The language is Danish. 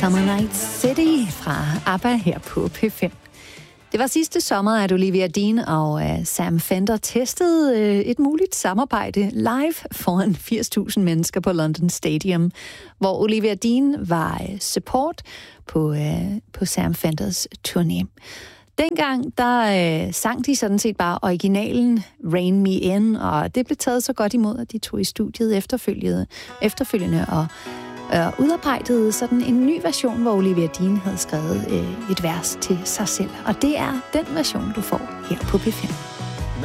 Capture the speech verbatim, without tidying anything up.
Summer Night City fra ABBA her på P fem. Det var sidste sommer, at Olivia Dean og uh, Sam Fender testede uh, et muligt samarbejde live foran firs tusind mennesker på London Stadium, hvor Olivia Dean var uh, support på, uh, på Sam Fenders turné. Dengang, der øh, sang de sådan set bare originalen Rain Me In, og det blev taget så godt imod, at de tog i studiet efterfølgende, efterfølgende og øh, udarbejdede sådan en ny version, hvor Olivia Dean havde skrevet øh, et vers til sig selv. Og det er den version, du får her på P fem.